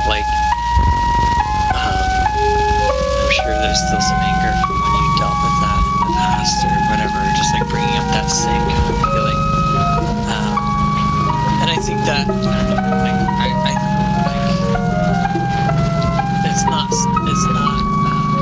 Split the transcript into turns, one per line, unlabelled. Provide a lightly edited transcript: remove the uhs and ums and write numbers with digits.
like, I'm sure there's still some anger from when you dealt with that in the past or whatever, just like bringing up that sick